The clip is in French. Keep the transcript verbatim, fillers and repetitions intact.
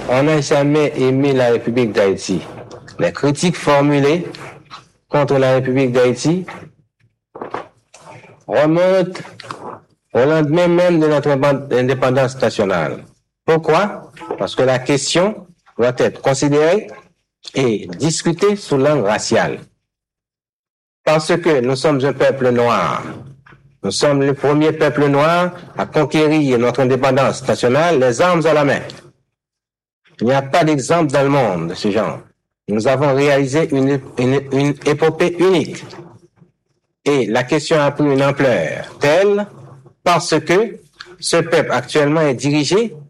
on n'a jamais aimé la République d'Haïti. Les critiques formulées contre la République d'Haïti remontent au lendemain même de notre indépendance nationale. Pourquoi? Parce que la question doit être considérée et discutée sous l'angle racial. Parce que nous sommes un peuple noir. Nous sommes le premier peuple noir à conquérir notre indépendance nationale, les armes à la main. Il n'y a pas d'exemple dans le monde de ce genre. Nous avons réalisé une, une, une épopée unique. Et la question a pris une ampleur telle parce que ce peuple actuellement est dirigé